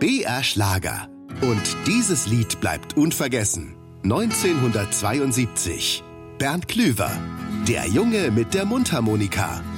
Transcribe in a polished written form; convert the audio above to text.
BR Schlager. Und dieses Lied bleibt unvergessen. 1972. Bernd Klüver. Der Junge mit der Mundharmonika.